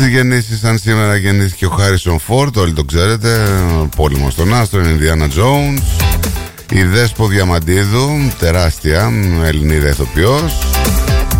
στις γεννήσεις, σαν σήμερα γεννήθηκε ο Χάρισον Φόρντ, όλοι το ξέρετε, Πόλεμος των Άστρων, Ινδιάνα Τζόουνς, η Δέσπο Διαμαντίδου, τεράστια Ελληνίδα ηθοποιός.